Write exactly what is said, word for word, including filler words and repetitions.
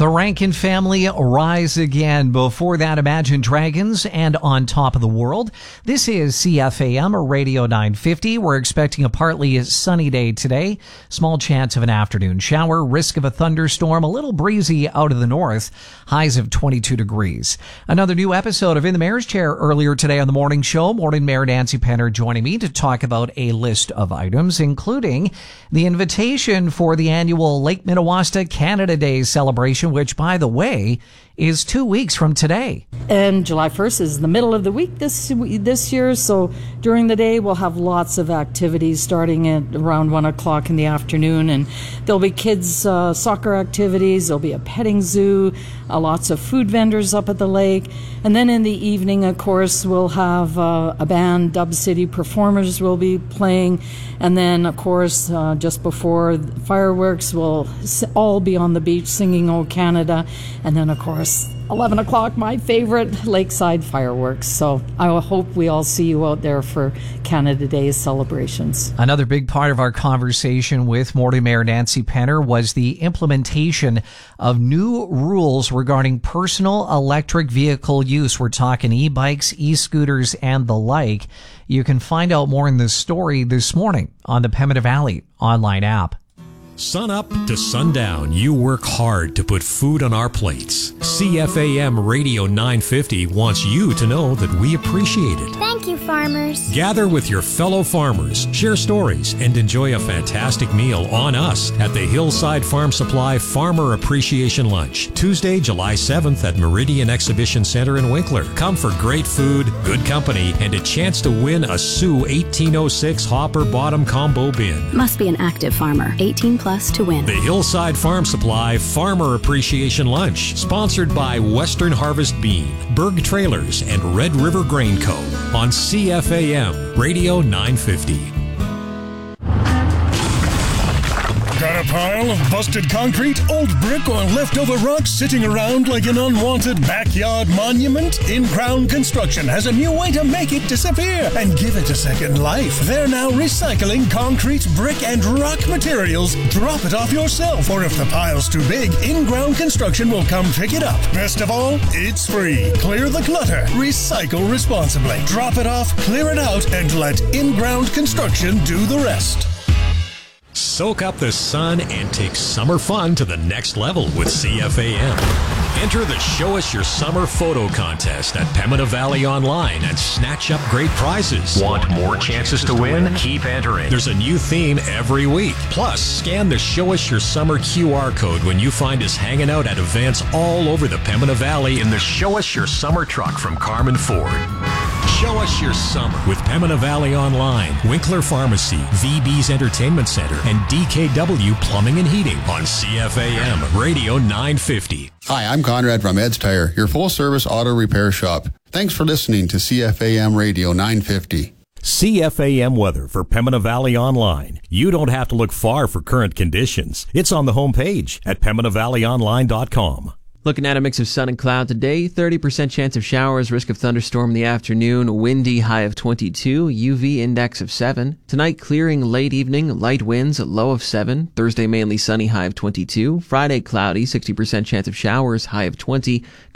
The Rankin Family rise again. Before that, Imagine Dragons and On Top of the World. This is C F A M Radio nine fifty. We're expecting a partly sunny day today. Small chance of an afternoon shower. Risk of a thunderstorm. A little breezy out of the north. Highs of twenty-two degrees. Another new episode of In the Mayor's Chair earlier today on the morning show. Morning Mayor Nancy Penner joining me to talk about a list of items, including the invitation for the annual Lake Minnewaska Canada Day celebration, which, by the way, is two weeks from today. And July first is the middle of the week this this year, so during the day we'll have lots of activities starting at around one o'clock in the afternoon, and there'll be kids' uh, soccer activities, there'll be a petting zoo, uh, lots of food vendors up at the lake, and then in the evening, of course, we'll have uh, a band, Dub City Performers will be playing, and then, of course, uh, just before fireworks, we'll all be on the beach singing "O Canada," and then, of course, eleven o'clock, my favorite, lakeside fireworks. So I hope we all see you out there for Canada Day celebrations. Another big part of our conversation with Morning Mayor Nancy Penner was the implementation of new rules regarding personal electric vehicle use. We're talking e-bikes, e-scooters, and the like. You can find out more in this story this morning on the Pembina Valley online app. Sun up to sundown, you work hard to put food on our plates. C F A M Radio nine fifty wants you to know that we appreciate it. Thank you, farmers. Gather with your fellow farmers, share stories, and enjoy a fantastic meal on us at the Hillside Farm Supply Farmer Appreciation Lunch, Tuesday, July seventh at Meridian Exhibition Center in Winkler. Come for great food, good company, and a chance to win a Sioux eighteen oh six Hopper Bottom Combo Bin. Must be an active farmer. eighteen plus to win. The Hillside Farm Supply Farmer Appreciation Lunch, sponsored by Western Harvest Bean, Berg Trailers, and Red River Grain Co. on C F A M Radio nine fifty. Got a pile of busted concrete, old brick, or leftover rocks sitting around like an unwanted backyard monument? In-Ground Construction has a new way to make it disappear and give it a second life. They're now recycling concrete, brick, and rock materials. Drop it off yourself, or if the pile's too big, In-Ground Construction will come pick it up. Best of all, it's free. Clear the clutter. Recycle responsibly. Drop it off, clear it out, and let In-Ground Construction do the rest. Soak up the sun and take summer fun to the next level with C F A M. Enter the Show Us Your Summer photo contest at Pembina Valley Online and snatch up great prizes. Want more chances to win? Keep entering. There's a new theme every week. Plus, scan the Show Us Your Summer Q R code when you find us hanging out at events all over the Pembina Valley in the Show Us Your Summer truck from Carmen Ford. Show Us Your Summer with Pembina Valley Online, Winkler Pharmacy, V B's Entertainment Center, and D K W Plumbing and Heating on C F A M Radio nine fifty. Hi, I'm Conrad from Ed's Tire, your full-service auto repair shop. Thanks for listening to C F A M Radio nine fifty. C F A M weather for Pembina Valley Online. You don't have to look far for current conditions. It's on the homepage at pembina valley online dot com. Looking at a mix of sun and cloud today, thirty percent chance of showers, risk of thunderstorm in the afternoon, windy, high of twenty-two, U V index of seven. Tonight, clearing late evening, light winds, low of seven. Thursday, mainly sunny, high of twenty-two. Friday, cloudy, sixty percent chance of showers, high of twenty.